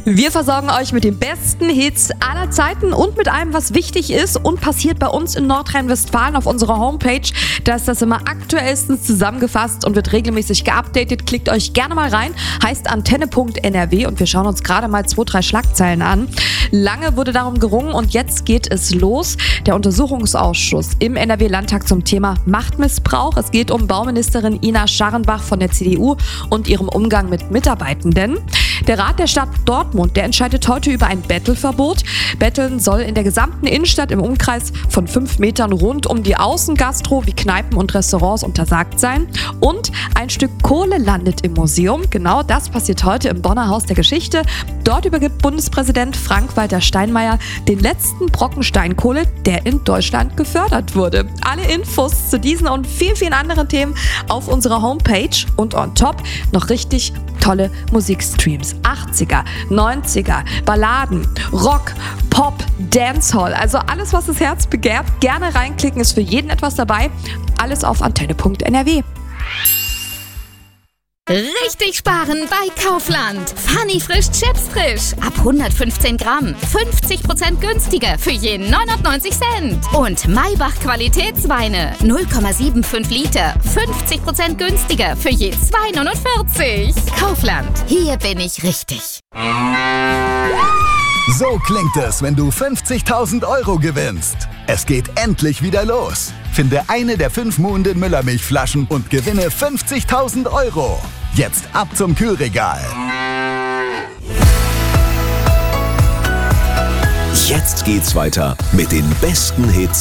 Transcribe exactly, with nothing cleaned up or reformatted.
Wir versorgen euch mit den besten Hits aller Zeiten und mit allem, was wichtig ist und passiert bei uns in Nordrhein-Westfalen auf unserer Homepage. Da ist das immer aktuellstens zusammengefasst und wird regelmäßig geupdatet. Klickt euch gerne mal rein. Heißt antenne punkt n r w und wir schauen uns gerade mal zwei, drei Schlagzeilen an. Lange wurde darum gerungen und jetzt geht es los. Der Untersuchungsausschuss im N R W-Landtag zum Thema Machtmissbrauch. Es geht um Bauministerin Ina Scharrenbach von der C D U und ihrem Umgang mit Mitarbeitenden. Der Rat der Stadt Dortmund, der entscheidet heute über ein Bettelverbot. Betteln soll in der gesamten Innenstadt im Umkreis von fünf Metern rund um die Außengastro wie Kneipen und Restaurants untersagt sein. Und ein Stück Kohle landet im Museum. Genau das passiert heute im Bonner Haus der Geschichte. Dort übergibt Bundespräsident Frank-Walter Steinmeier den letzten Brocken Steinkohle, der in Deutschland gefördert wurde. Alle Infos zu diesen und vielen, vielen anderen Themen auf unserer Homepage und on top noch richtig tolle Musikstreams. achtziger, neunziger, Balladen, Rock, Pop, Dancehall, also alles, was das Herz begehrt. Gerne reinklicken, ist für jeden etwas dabei. Alles auf antenne punkt n r w. Richtig sparen bei Kaufland. Funny frisch Chips frisch. Ab hundertfünfzehn Gramm. fünfzig Prozent günstiger für je neunundneunzig Cent. Und Maybach Qualitätsweine. null Komma fünfundsiebzig Liter. fünfzig Prozent günstiger für je zwei neunundvierzig. Kaufland. Hier bin ich richtig. So klingt es, wenn du fünfzigtausend Euro gewinnst. Es geht endlich wieder los. Finde eine der fünf Muhnden Müllermilchflaschen und gewinne fünfzigtausend Euro. Jetzt ab zum Kühlregal. Jetzt geht's weiter mit den besten Hits